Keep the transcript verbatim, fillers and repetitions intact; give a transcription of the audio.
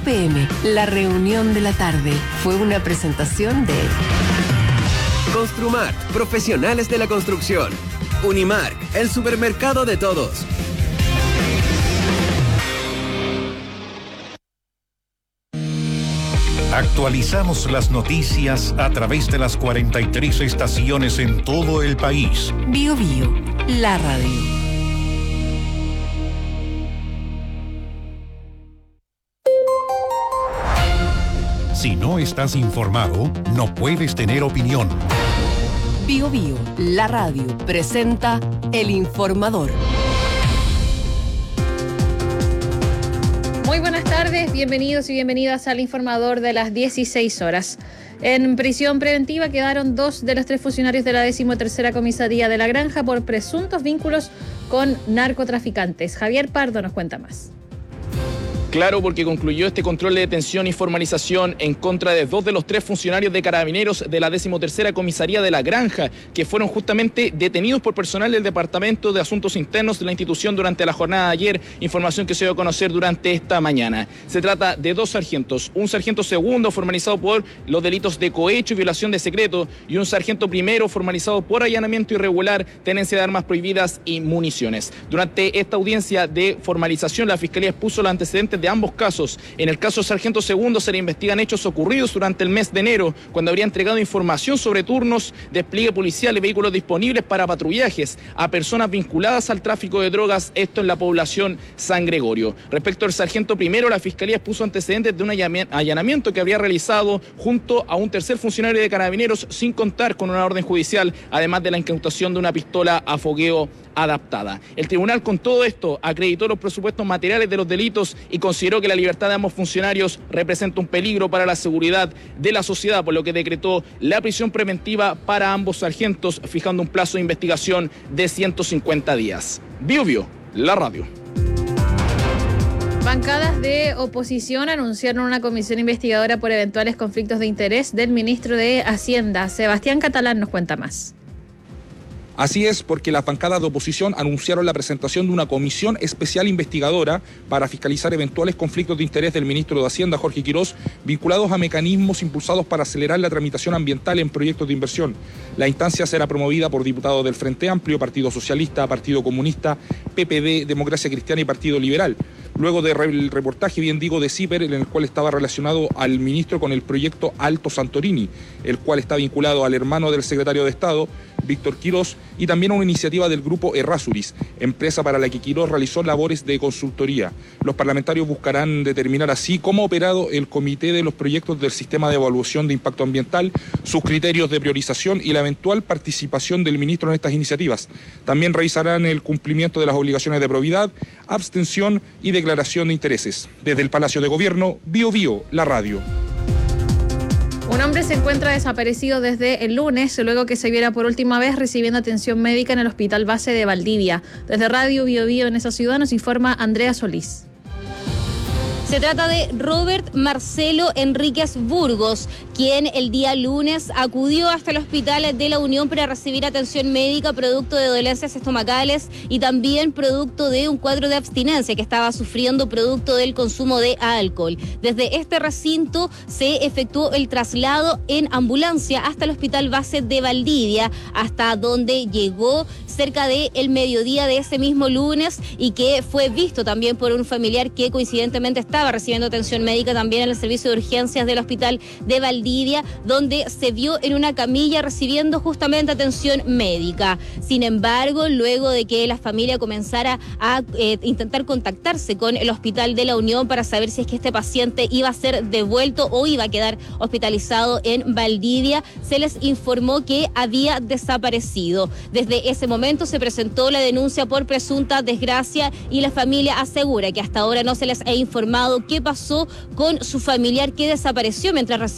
pe eme, la reunión de la tarde, fue una presentación de Construmart, profesionales de la construcción. Unimark, el supermercado de todos. Actualizamos las noticias a través de las cuarenta y tres estaciones en todo el país. Bio Bio, la radio. Si no estás informado, no puedes tener opinión. Bio Bio, la radio, presenta El Informador. Muy buenas tardes, bienvenidos y bienvenidas al Informador de las dieciséis horas. En prisión preventiva quedaron dos de los tres funcionarios de la decimotercera comisaría de La Granja por presuntos vínculos con narcotraficantes. Javier Pardo nos cuenta más. Claro, porque concluyó este control de detención y formalización en contra de dos de los tres funcionarios de Carabineros de la decimotercera comisaría de La Granja, que fueron justamente detenidos por personal del Departamento de Asuntos Internos de la institución durante la jornada de ayer, información que se dio a conocer durante esta mañana. Se trata de dos sargentos, un sargento segundo formalizado por los delitos de cohecho y violación de secreto, y un sargento primero formalizado por allanamiento irregular, tenencia de armas prohibidas y municiones. Durante esta audiencia de formalización, la Fiscalía expuso los antecedentes de ambos casos. En el caso del sargento segundo se le investigan hechos ocurridos durante el mes de enero, cuando habría entregado información sobre turnos, despliegue policial y vehículos disponibles para patrullajes a personas vinculadas al tráfico de drogas, esto en la población San Gregorio. Respecto al sargento primero, la Fiscalía expuso antecedentes de un allanamiento que habría realizado junto a un tercer funcionario de Carabineros sin contar con una orden judicial, además de la incautación de una pistola a fogueo adaptada. El tribunal, con todo esto, acreditó los presupuestos materiales de los delitos y consideró que la libertad de ambos funcionarios representa un peligro para la seguridad de la sociedad, por lo que decretó la prisión preventiva para ambos sargentos, fijando un plazo de investigación de ciento cincuenta días. Bio Bio, la radio. Bancadas de oposición anunciaron una comisión investigadora por eventuales conflictos de interés del ministro de Hacienda. Sebastián Catalán nos cuenta más. Así es, porque las bancadas de oposición anunciaron la presentación de una comisión especial investigadora para fiscalizar eventuales conflictos de interés del ministro de Hacienda, Jorge Quirós, vinculados a mecanismos impulsados para acelerar la tramitación ambiental en proyectos de inversión. La instancia será promovida por diputados del Frente Amplio, Partido Socialista, Partido Comunista, P P D, Democracia Cristiana y Partido Liberal. Luego del reportaje, bien digo, de CIPER, en el cual estaba relacionado al ministro con el proyecto Alto Santorini, el cual está vinculado al hermano del secretario de Estado, Víctor Quirós, y también a una iniciativa del grupo Errázuriz, empresa para la que Quirós realizó labores de consultoría. Los parlamentarios buscarán determinar así cómo ha operado el comité de los proyectos del sistema de evaluación de impacto ambiental, sus criterios de priorización y la eventual participación del ministro en estas iniciativas. También revisarán el cumplimiento de las obligaciones de probidad, abstención y declaración de intereses. Desde el Palacio de Gobierno, Bio Bio, la radio. Un hombre se encuentra desaparecido desde el lunes, luego que se viera por última vez recibiendo atención médica en el Hospital Base de Valdivia. Desde Radio Bio Bio en esa ciudad nos informa Andrea Solís. Se trata de Robert Marcelo Enríquez Burgos, quien el día lunes acudió hasta el Hospital de la Unión para recibir atención médica producto de dolencias estomacales y también producto de un cuadro de abstinencia que estaba sufriendo producto del consumo de alcohol. Desde este recinto se efectuó el traslado en ambulancia hasta el Hospital Base de Valdivia, hasta donde llegó cerca del mediodía de ese mismo lunes y que fue visto también por un familiar que coincidentemente estaba recibiendo atención médica también en el servicio de urgencias del Hospital de Valdivia, donde se vio en una camilla recibiendo justamente atención médica. Sin embargo, luego de que la familia comenzara a eh, intentar contactarse con el Hospital de la Unión para saber si es que este paciente iba a ser devuelto o iba a quedar hospitalizado en Valdivia, se les informó que había desaparecido. Desde ese momento se presentó la denuncia por presunta desgracia y la familia asegura que hasta ahora no se les ha informado qué pasó con su familiar que desapareció mientras recibía